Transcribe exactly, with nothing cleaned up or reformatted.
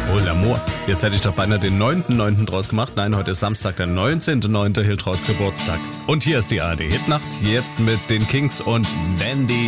Oh, L'amour. Jetzt hätte ich doch beinahe den neunten neunten draus gemacht. Nein, heute ist Samstag, der neunzehnten neunten Hiltrauts Geburtstag. Und hier ist die A R D Hitnacht, jetzt mit den Kings und Dandy.